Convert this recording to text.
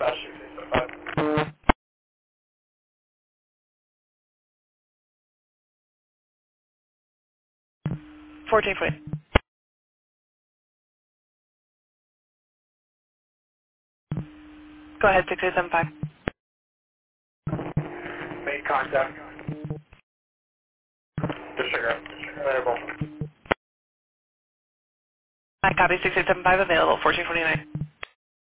14 foot. Go ahead, 6875. Made contact. Disregard. Available. I copy 6875 available, 1449.